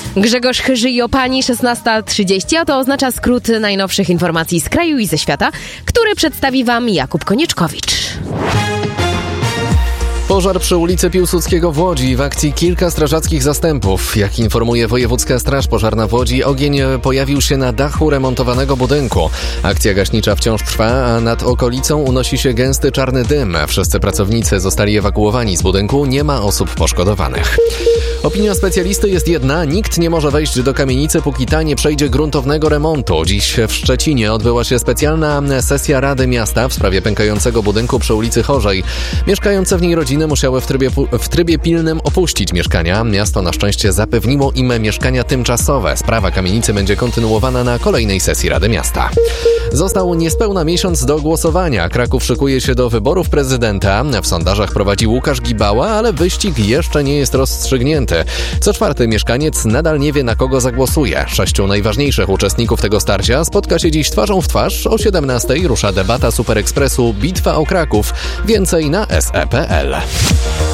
Grzegorz Chyży i Opani, 16:30, a to oznacza skrót najnowszych informacji z kraju i ze świata, który przedstawi Wam Jakub Konieczkowicz. Pożar przy ulicy Piłsudskiego w Łodzi. W akcji kilka strażackich zastępów. Jak informuje Wojewódzka Straż Pożarna w Łodzi, ogień pojawił się na dachu remontowanego budynku. Akcja gaśnicza wciąż trwa, a nad okolicą unosi się gęsty czarny dym. Wszyscy pracownicy zostali ewakuowani z budynku. Nie ma osób poszkodowanych. Opinia specjalisty jest jedna. Nikt nie może wejść do kamienicy, póki ta nie przejdzie gruntownego remontu. Dziś w Szczecinie odbyła się specjalna sesja Rady Miasta w sprawie pękającego budynku przy ulicy Chorzej. Mieszkające w niej rodziny musiały w trybie pilnym opuścić mieszkania. Miasto na szczęście zapewniło im mieszkania tymczasowe. Sprawa kamienicy będzie kontynuowana na kolejnej sesji Rady Miasta. Został niespełna miesiąc do głosowania. Kraków szykuje się do wyborów prezydenta. W sondażach prowadzi Łukasz Gibała, ale wyścig jeszcze nie jest rozstrzygnięty. Co czwarty mieszkaniec nadal nie wie, na kogo zagłosuje. 6 najważniejszych uczestników tego starcia spotka się dziś twarzą w twarz. O 17:00 rusza debata Super Expressu Bitwa o Kraków. Więcej na se.pl.